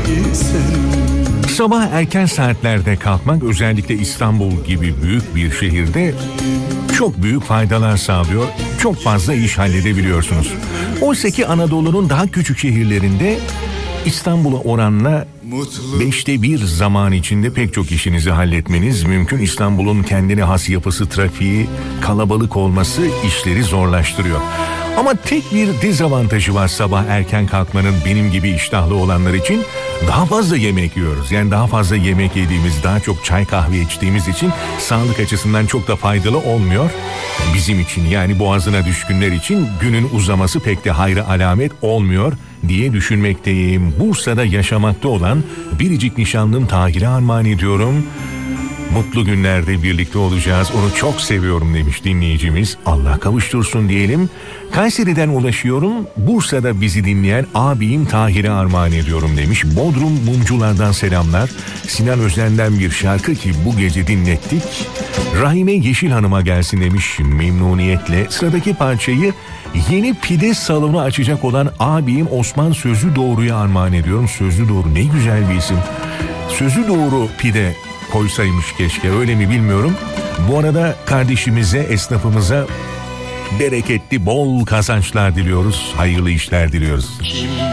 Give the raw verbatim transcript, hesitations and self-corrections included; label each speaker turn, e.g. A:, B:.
A: Sabah erken saatlerde kalkmak özellikle İstanbul gibi büyük bir şehirde çok büyük faydalar sağlıyor. Çok fazla iş halledebiliyorsunuz. Oysa ki Anadolu'nun daha küçük şehirlerinde İstanbul'a oranla beşte bir zaman içinde pek çok işinizi halletmeniz mümkün. İstanbul'un kendine has yapısı, trafiği, kalabalık olması işleri zorlaştırıyor. Ama tek bir dezavantajı var sabah erken kalkmanın benim gibi iştahlı olanlar için. Daha fazla yemek yiyoruz. Yani daha fazla yemek yediğimiz, daha çok çay kahve içtiğimiz için sağlık açısından çok da faydalı olmuyor. Bizim için, yani boğazına düşkünler için günün uzaması pek de hayra alamet olmuyor diye düşünmekteyim. Bursa'da yaşamakta olan biricik nişanlım Tahir'e armağan ediyorum. Mutlu günlerde birlikte olacağız. Onu çok seviyorum demiş dinleyicimiz. Allah kavuştursun diyelim. Kayseri'den ulaşıyorum. Bursa'da bizi dinleyen abim Tahir'e armağan ediyorum demiş. Bodrum Mumculardan selamlar. Sinan Özen'den bir şarkı ki bu gece dinlettik. Rahime Yeşil Hanım'a gelsin demiş memnuniyetle. Sıradaki parçayı yeni pide salonu açacak olan abim Osman Sözü Doğru'ya armağan ediyorum. Sözü Doğru ne güzel bir isim. Sözü Doğru pide koysaymış keşke, öyle mi bilmiyorum. Bu arada kardeşimize, esnafımıza bereketli, bol kazançlar diliyoruz. Hayırlı işler diliyoruz.